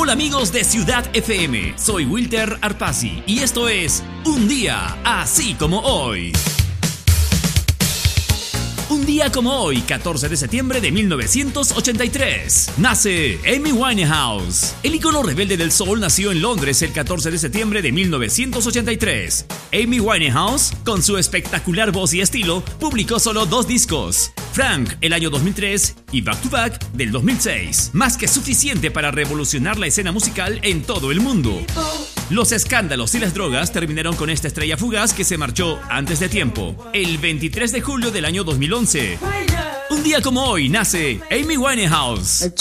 Hola amigos de Ciudad FM, soy Wilter Arpasi y esto es Un Día Así Como Hoy. Un día como hoy, 14 de septiembre de 1983, nace Amy Winehouse. El ícono rebelde del soul nació en Londres el 14 de septiembre de 1983. Amy Winehouse, con su espectacular voz y estilo, publicó solo 2 discos. Frank, el año 2003, y Back to Back, del 2006. Más que suficiente para revolucionar la escena musical en todo el mundo. Los escándalos y las drogas terminaron con esta estrella fugaz que se marchó antes de tiempo, el 23 de julio del año 2011. Un día como hoy nace Amy Winehouse.